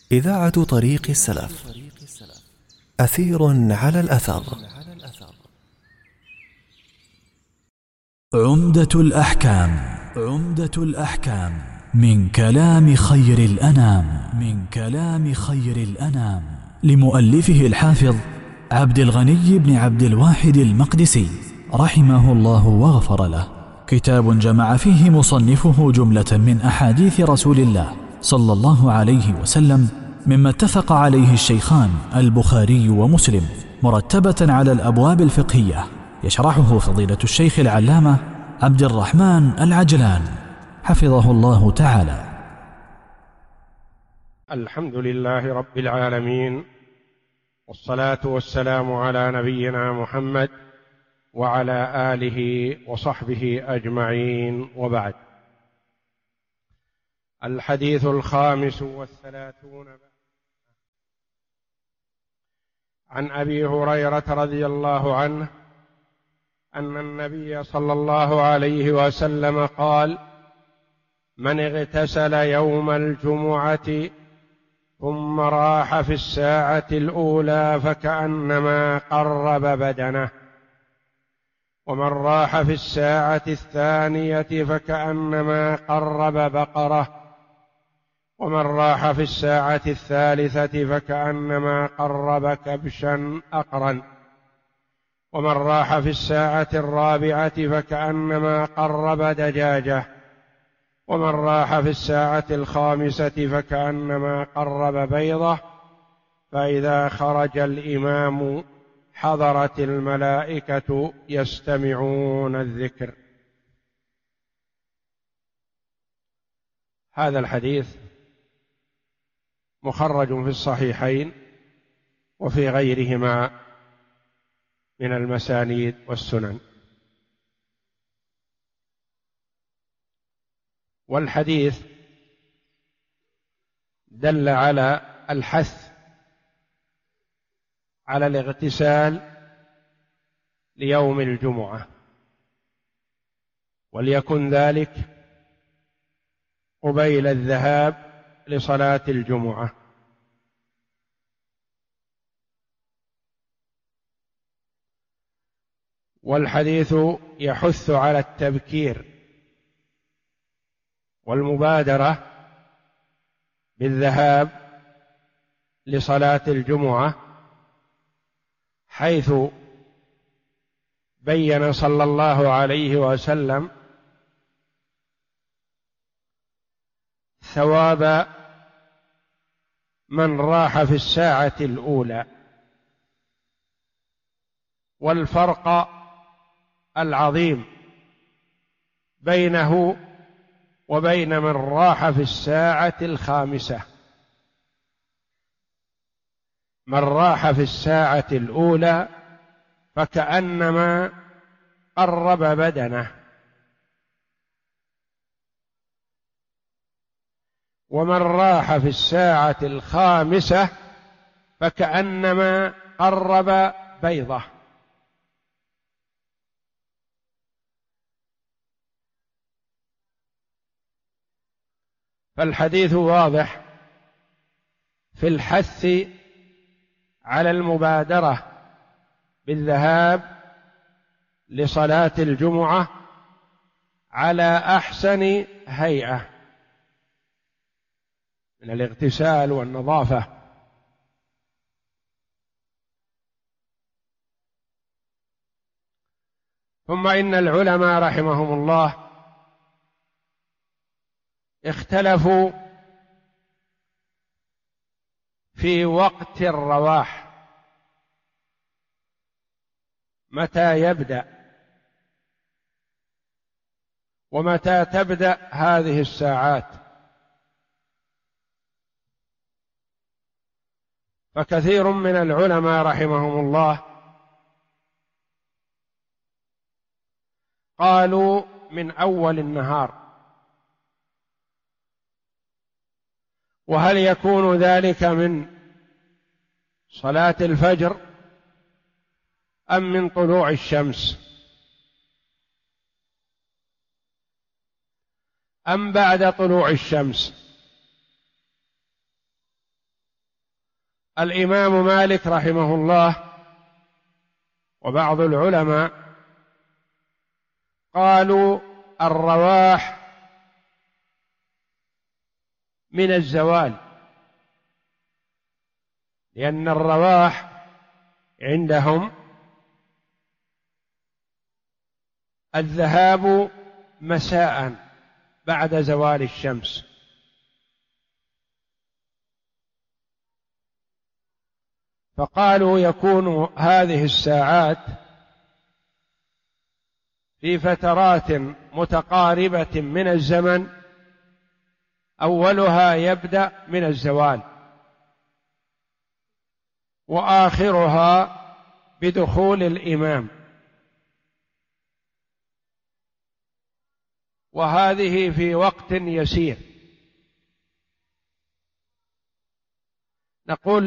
إذاعة طريق السلف. أثير على الأثر. عمدة الأحكام من كلام خير الأنام لمؤلفه الحافظ عبد الغني بن عبد الواحد المقدسي رحمه الله واغفر له. كتاب جمع فيه مصنفه جملة من أحاديث رسول الله صلى الله عليه وسلم مما اتفق عليه الشيخان البخاري ومسلم، مرتبة على الأبواب الفقهية، يشرحه فضيلة الشيخ العلامة عبد الرحمن العجلان حفظه الله تعالى. الحمد لله رب العالمين، والصلاة والسلام على نبينا محمد وعلى آله وصحبه أجمعين، وبعد. الحديث 35 عن أبي هريرة رضي الله عنه أن النبي صلى الله عليه وسلم قال: من اغتسل يوم الجمعة ثم راح في الساعة الأولى فكأنما قرب بدنه، ومن راح في الساعة الثانية فكأنما قرب بقرة، ومن راح في الساعة الثالثة فكأنما قرب كبشا أقرا، ومن راح في الساعة الرابعة فكأنما قرب دجاجة، ومن راح في الساعة الخامسة فكأنما قرب بيضة، فإذا خرج الإمام حضرت الملائكة يستمعون الذكر. هذا الحديث مخرج في الصحيحين وفي غيرهما من المسانيد والسنن. والحديث دل على الحث على الاغتسال ليوم الجمعة، وليكن ذلك قبيل الذهاب لصلاة الجمعة. والحديث يحث على التبكير والمبادرة بالذهاب لصلاة الجمعة، حيث بين صلى الله عليه وسلم ثواب من راح في الساعة الأولى، والفرق العظيم بينه وبين من راح في الساعة الخامسة. من راح في الساعة الأولى فكأنما قرب بدنه، ومن راح في الساعة الخامسة فكأنما قرب بيضة. فالحديث واضح في الحث على المبادرة بالذهاب لصلاة الجمعة على أحسن هيئة من الاغتسال والنظافة. ثم إن العلماء رحمهم الله اختلفوا في وقت الرواح، متى يبدأ ومتى تبدأ هذه الساعات. فكثير من العلماء رحمهم الله قالوا من أول النهار. وهل يكون ذلك من صلاة الفجر أم من طلوع الشمس أم بعد طلوع الشمس؟ الإمام مالك رحمه الله وبعض العلماء قالوا الرواح من الزوال، لأن الرواح عندهم الذهاب مساء بعد زوال الشمس، فقالوا يكون هذه الساعات في فترات متقاربة من الزمن، أولها يبدأ من الزوال وآخرها بدخول الإمام، وهذه في وقت يسير. نقول